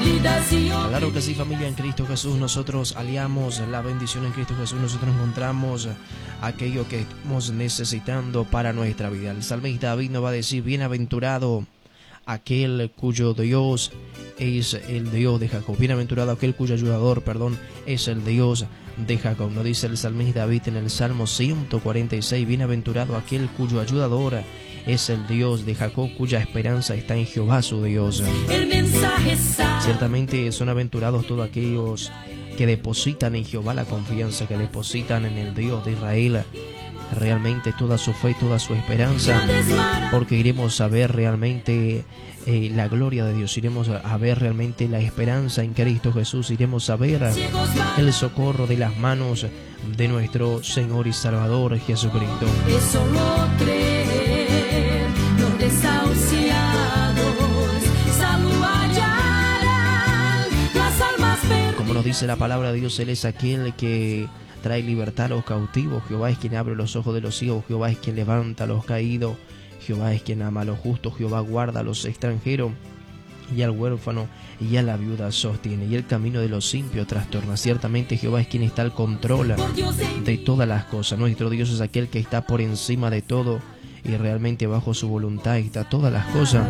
Claro que sí, familia, en Cristo Jesús nosotros hallamos la bendición en Cristo Jesús, nosotros encontramos aquello que estamos necesitando para nuestra vida. El salmista David nos va a decir: bienaventurado aquel cuyo Dios es el Dios de Jacob, bienaventurado aquel cuyo ayudador, es el Dios de Jacob. Nos dice el salmista David en el Salmo 146: bienaventurado aquel cuyo ayudador es el Dios de Jacob, cuya esperanza está en Jehová su Dios. Ciertamente son aventurados todos aquellos que depositan en Jehová la confianza, que depositan en el Dios de Israel realmente toda su fe, toda su esperanza, porque iremos a ver realmente la gloria de Dios, iremos a ver realmente la esperanza en Cristo Jesús, iremos a ver el socorro de las manos de nuestro Señor y Salvador Jesucristo. Como nos dice la palabra de Dios, Él es aquel que trae libertad a los cautivos. Jehová es quien abre los ojos de los ciegos. Jehová es quien levanta a los caídos. Jehová es quien ama a los justos. Jehová guarda a los extranjeros, y al huérfano y a la viuda sostiene. Y el camino de los impios trastorna. Ciertamente Jehová es quien está al control de todas las cosas. Nuestro Dios es aquel que está por encima de todo, y realmente bajo su voluntad está todas las cosas.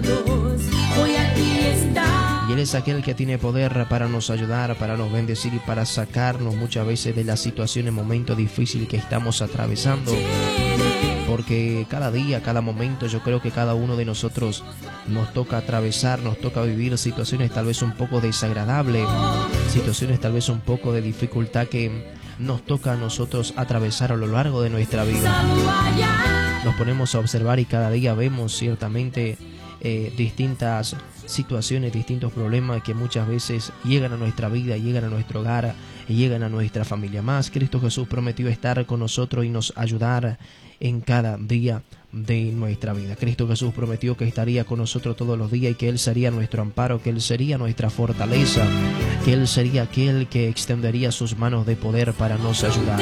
Y Él es aquel que tiene poder para nos ayudar, para nos bendecir y para sacarnos muchas veces de las situaciones, momentos difíciles que estamos atravesando. Porque cada día, cada momento, yo creo que cada uno de nosotros nos toca atravesar, nos toca vivir situaciones tal vez un poco desagradables, situaciones tal vez un poco de dificultad que nos toca a nosotros atravesar a lo largo de nuestra vida. Nos ponemos a observar y cada día vemos ciertamente distintas situaciones, distintos problemas que muchas veces llegan a nuestra vida, llegan a nuestro hogar, llegan a nuestra familia. Más Cristo Jesús prometió estar con nosotros y nos ayudar en cada día de nuestra vida. Cristo Jesús prometió que estaría con nosotros todos los días y que Él sería nuestro amparo, que Él sería nuestra fortaleza, que Él sería aquel que extendería sus manos de poder para nos ayudar.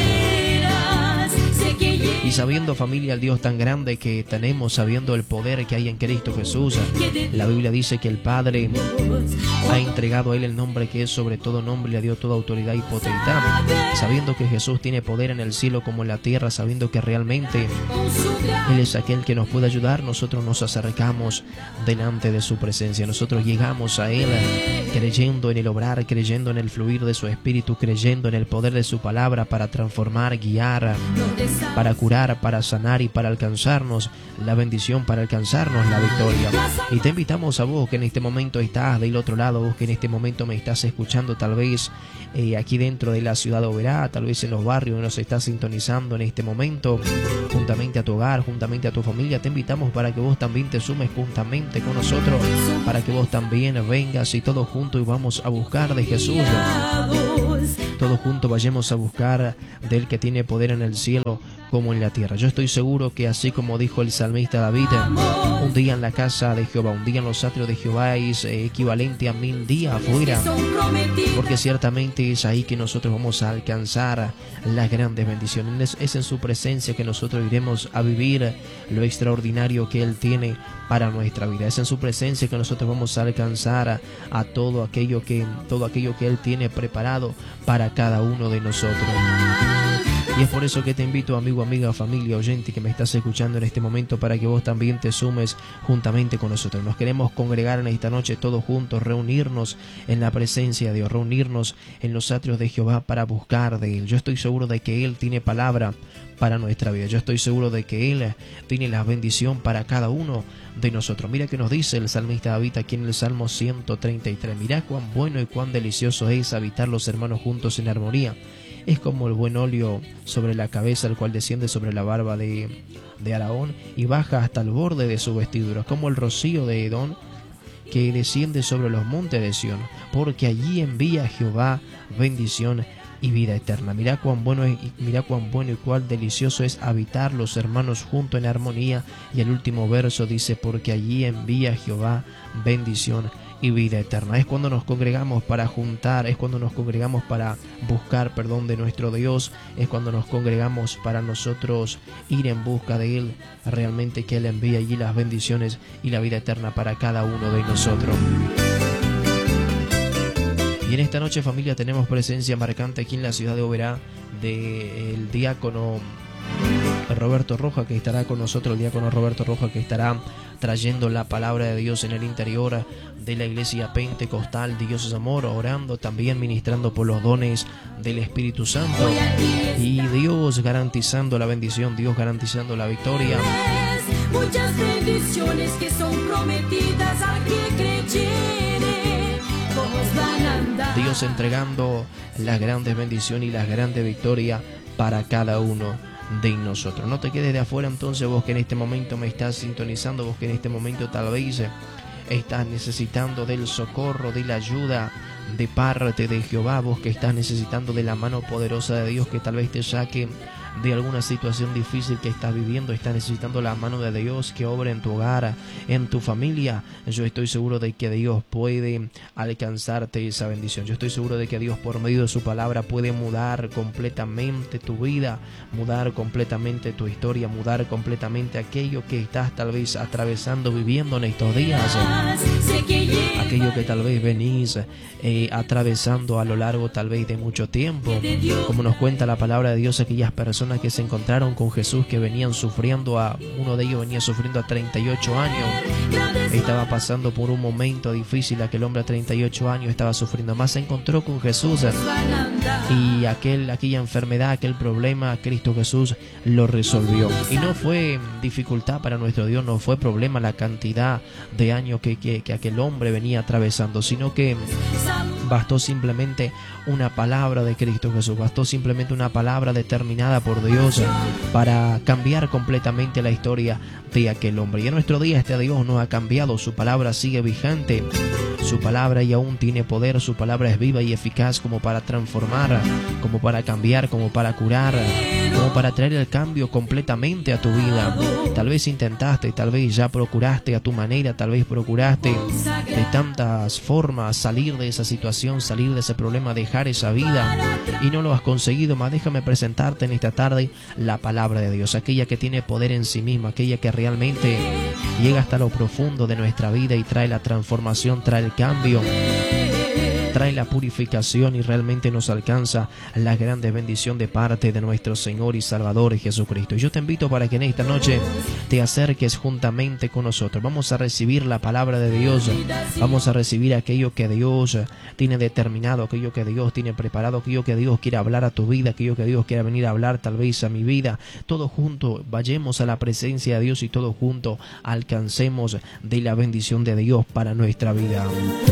Y sabiendo, familia, el Dios tan grande que tenemos, sabiendo el poder que hay en Cristo Jesús, la Biblia dice que el Padre ha entregado a Él el nombre que es sobre todo nombre, le dio toda autoridad y potestad. Sabiendo que Jesús tiene poder en el cielo como en la tierra, sabiendo que realmente Él es aquel que nos puede ayudar, nosotros nos acercamos delante de su presencia. Nosotros llegamos a Él creyendo en el obrar, creyendo en el fluir de su Espíritu, creyendo en el poder de su palabra para transformar, guiar, para curar, para sanar y para alcanzarnos la bendición, para alcanzarnos la victoria. Y te invitamos a vos que en este momento estás del otro lado, vos que en este momento me estás escuchando, tal vez aquí dentro de la ciudad de Oberá, tal vez en los barrios, nos estás sintonizando en este momento, juntamente a tu hogar, juntamente a tu familia. Te invitamos para que vos también te sumes juntamente con nosotros, para que vos también vengas y todos juntos y vamos a buscar de Jesús. Todos juntos vayamos a buscar del que tiene poder en el cielo como en la tierra. Yo estoy seguro que así como dijo el salmista David, un día en la casa de Jehová, un día en los atrios de Jehová es equivalente a 1000 días afuera, porque ciertamente es ahí que nosotros vamos a alcanzar las grandes bendiciones. Es en su presencia que nosotros iremos a vivir lo extraordinario que Él tiene para nuestra vida. Es en su presencia que nosotros vamos a alcanzar a todo aquello que Él tiene preparado para cada uno de nosotros. Y es por eso que te invito, amigo, amiga, familia, oyente que me estás escuchando en este momento, para que vos también te sumes juntamente con nosotros. Nos queremos congregar en esta noche todos juntos, reunirnos en la presencia de Dios, reunirnos en los atrios de Jehová para buscar de Él. Yo estoy seguro de que Él tiene palabra para nuestra vida. Yo estoy seguro de que Él tiene la bendición para cada uno de nosotros. Mira que nos dice el salmista David aquí en el Salmo 133. Mirá cuán bueno y cuán delicioso es habitar los hermanos juntos en armonía. Es como el buen óleo sobre la cabeza, el cual desciende sobre la barba de Aarón y baja hasta el borde de su vestidura. Es como el rocío de Edom que desciende sobre los montes de Sión, porque allí envía Jehová bendición y vida eterna. Mirá cuán bueno y cuán delicioso es habitar los hermanos juntos en armonía. Y el último verso dice, porque allí envía Jehová bendición y vida eterna. Es cuando nos congregamos para juntar, es cuando nos congregamos para buscar perdón de nuestro Dios, es cuando nos congregamos para nosotros ir en busca de Él, realmente que Él envía allí las bendiciones y la vida eterna para cada uno de nosotros. Y en esta noche, familia, tenemos presencia marcante aquí en la ciudad de Oberá del diácono Roberto Roja, que estará con nosotros, el diácono Roberto Roja, que estará trayendo la palabra de Dios en el interior de la iglesia pentecostal Dios es Amor, orando, también ministrando por los dones del Espíritu Santo, y Dios garantizando la bendición, Dios garantizando la victoria. Muchas bendiciones que son prometidas al que creyere, todos van a andar. Dios entregando las grandes bendiciones y las grandes victorias para cada uno de nosotros. No te quedes de afuera, entonces, vos que en este momento me estás sintonizando, vos que en este momento tal vez estás necesitando del socorro, de la ayuda de parte de Jehová, vos que estás necesitando de la mano poderosa de Dios que tal vez te saque de alguna situación difícil que estás viviendo, estás necesitando la mano de Dios que obra en tu hogar, en tu familia. Yo estoy seguro de que Dios puede alcanzarte esa bendición. Yo estoy seguro de que Dios, por medio de su palabra, puede mudar completamente tu vida, mudar completamente tu historia, mudar completamente aquello que estás tal vez atravesando, viviendo en estos días, aquello que tal vez venís atravesando a lo largo tal vez de mucho tiempo. Como nos cuenta la palabra de Dios, aquellas personas que se encontraron con Jesús, que venían sufriendo, uno de ellos venía sufriendo a 38 años, estaba pasando por un momento difícil, aquel hombre a 38 años estaba sufriendo, más se encontró con Jesús y aquella enfermedad, aquel problema, Cristo Jesús lo resolvió. Y no fue dificultad para nuestro Dios, no fue problema la cantidad de años que aquel hombre venía atravesando, sino que bastó simplemente una palabra de Cristo Jesús, bastó simplemente una palabra determinada por Dios para cambiar completamente la historia de aquel hombre. Y en nuestro día este Dios no ha cambiado, su palabra sigue vigente, su palabra y aún tiene poder, su palabra es viva y eficaz como para transformar, como para cambiar, como para curar, como para traer el cambio completamente a tu vida. Tal vez intentaste, tal vez ya procuraste a tu manera, tal vez procuraste de tantas formas salir de esa situación, salir de ese problema, dejar esa vida y no lo has conseguido. Mas déjame presentarte en esta tarde la palabra de Dios, aquella que tiene poder en sí misma, aquella que realmente llega hasta lo profundo de nuestra vida y trae la transformación, trae el cambio, trae la purificación y realmente nos alcanza la grande bendición de parte de nuestro Señor y Salvador Jesucristo. Y yo te invito para que en esta noche te acerques juntamente con nosotros. Vamos a recibir la palabra de Dios, vamos a recibir aquello que Dios tiene determinado, aquello que Dios tiene preparado, aquello que Dios quiere hablar a tu vida, aquello que Dios quiere venir a hablar tal vez a mi vida. Todos juntos vayamos a la presencia de Dios y todos juntos alcancemos de la bendición de Dios para nuestra vida.